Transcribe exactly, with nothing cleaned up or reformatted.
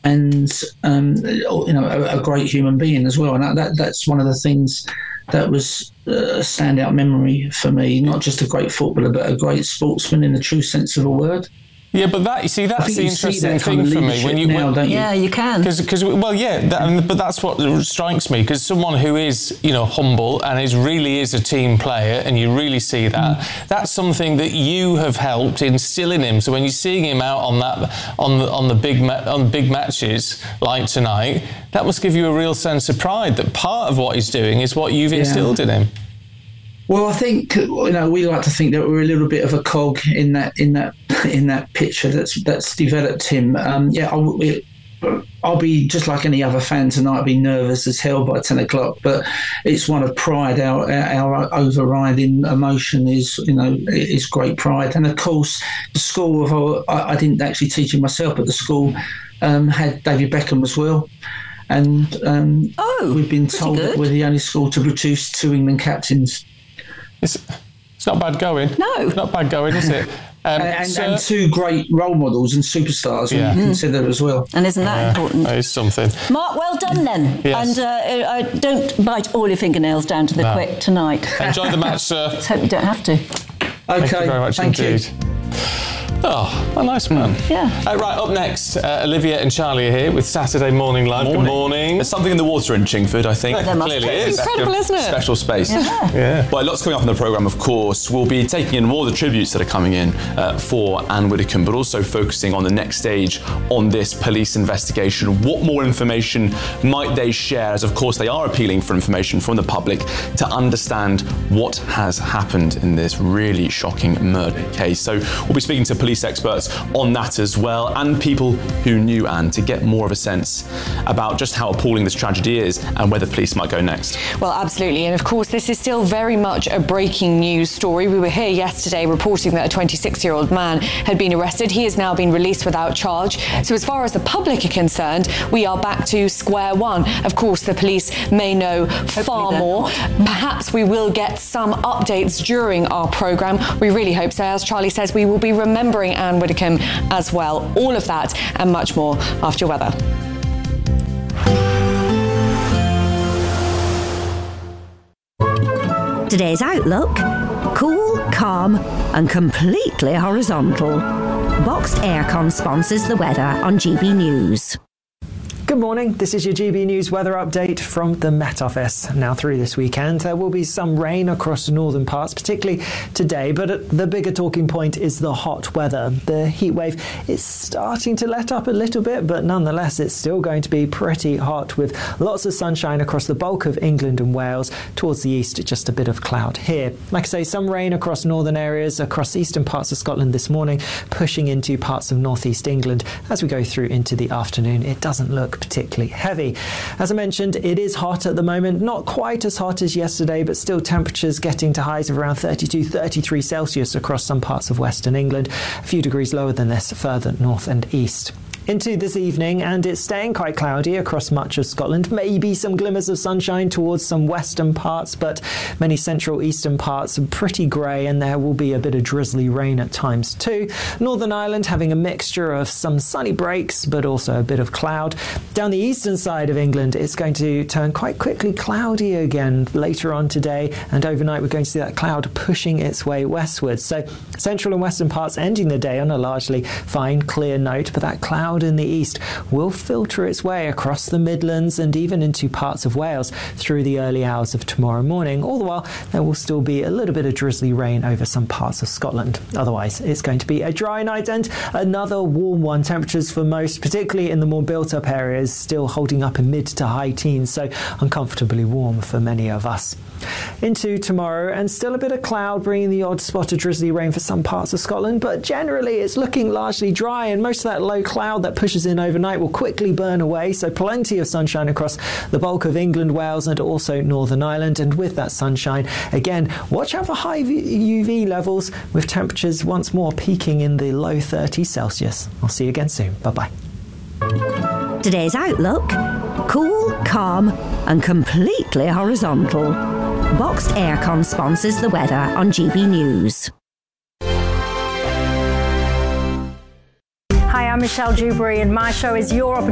and um, you know, a, a great human being as well. And that that's one of the things that was a standout memory for me. Not just a great footballer, but a great sportsman in the true sense of a word. Yeah, but that you see, that's the interesting thing for me. When you, now, when, don't you? Yeah, you can. Because, well, yeah, that, but that's what strikes me. Because someone who is, you know, humble and is really is a team player, and you really see that. Mm. That's something that you have helped instill in him. So when you're seeing him out on that, on the on the big ma- on big matches like tonight, that must give you a real sense of pride that part of what he's doing is what you've instilled yeah. in him. Well, I think, you know, we like to think that we're a little bit of a cog in that in that in that picture that's that's developed him. Um, yeah, I'll, it, I'll be just like any other fan tonight. I'll be nervous as hell by ten o'clock, but it's one of pride. Our our overriding emotion is, you know, is great pride. And of course, the school of our, I, I didn't actually teach it myself, but the school um, had David Beckham as well. And um, oh, we've been told good. that we're the only school to produce two England captains. It's, it's not bad going. No. Not bad going, is it? Um, and, and, so, and two great role models and superstars yeah. when you consider as well. And isn't that yeah, important? That is something. Mark, well done then. Yes. And uh, uh, don't bite all your fingernails down to the no. quick tonight. Enjoy the match, sir. Let's hope you don't have to. Okay. Thank you very much Thank indeed. You. Oh, a nice man. Yeah. Uh, right, up next, uh, Olivia and Charlie are here with Saturday Morning Live. Morning. Good morning. There's something in the water in Chingford, I think. There must Clearly be. is. Incredible, isn't it? Special space. Yeah. Yeah. Well, lots coming up in the programme, of course. We'll be taking in more of the tributes that are coming in uh, for Anne Widdecombe, but also focusing on the next stage on this police investigation. What more information might they share? As, of course, they are appealing for information from the public to understand what has happened in this really shocking murder case. So we'll be speaking to police experts on that as well, and people who knew Anne, to get more of a sense about just how appalling this tragedy is and where the police might go next. Well, absolutely. And of course, this is still very much a breaking news story. We were here yesterday reporting that a twenty-six-year-old man had been arrested. He has now been released without charge. So as far as the public are concerned, we are back to square one. Of course, the police may know Hopefully far more. Perhaps we will get some updates during our programme. We really hope so. As Charlie says, we will be remembering Anne Widdecombe as well. All of that and much more after weather. Today's outlook: cool, calm and completely horizontal. Boxed Aircon sponsors the weather on G B News. Good morning, this is your G B News weather update from the Met Office. Now through this weekend there will be some rain across the northern parts, particularly today, but the bigger talking point is the hot weather. The heat wave is starting to let up a little bit, but nonetheless it's still going to be pretty hot with lots of sunshine across the bulk of England and Wales. Towards the east, just a bit of cloud here. Like I say, some rain across northern areas, across eastern parts of Scotland this morning, pushing into parts of northeast England. As we go through into the afternoon, it doesn't look particularly heavy. As I mentioned, it is hot at the moment, not quite as hot as yesterday, but still temperatures getting to highs of around thirty-two, thirty-three Celsius across some parts of western England, a few degrees lower than this further north and east. Into this evening, and it's staying quite cloudy across much of Scotland. Maybe some glimmers of sunshine towards some western parts, but many central eastern parts are pretty grey, and there will be a bit of drizzly rain at times too. Northern Ireland having a mixture of some sunny breaks, but also a bit of cloud. Down the eastern side of England, it's going to turn quite quickly cloudy again later on today, and overnight we're going to see that cloud pushing its way westwards. So central and western parts ending the day on a largely fine, clear note, but that cloud in the east will filter its way across the Midlands and even into parts of Wales through the early hours of tomorrow morning. All the while, there will still be a little bit of drizzly rain over some parts of Scotland. Otherwise, it's going to be a dry night and another warm one. Temperatures for most, particularly in the more built-up areas, still holding up in mid to high teens, so uncomfortably warm for many of us. Into tomorrow, and still a bit of cloud, bringing the odd spot of drizzly rain for some parts of Scotland, but generally it's looking largely dry, and most of that low cloud that pushes in overnight will quickly burn away, so plenty of sunshine across the bulk of England, Wales and also Northern Ireland. And with that sunshine, again, watch out for high U V levels, with temperatures once more peaking in the low thirties Celsius. I'll see you again soon. Bye-bye. Today's outlook: cool, calm and completely horizontal. Boxed Aircon sponsors the weather on G B News. Hi, I'm Michelle Dewberry, and my show is your opportunity